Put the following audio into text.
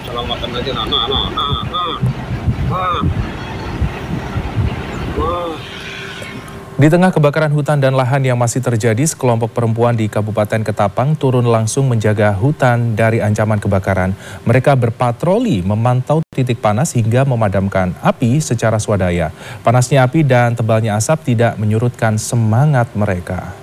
Kalau makan aja, nah. Di tengah kebakaran hutan dan lahan yang masih terjadi, sekelompok perempuan di Kabupaten Ketapang turun langsung menjaga hutan dari ancaman kebakaran. Mereka berpatroli memantau titik panas hingga memadamkan api secara swadaya. Panasnya api dan tebalnya asap tidak menyurutkan semangat mereka.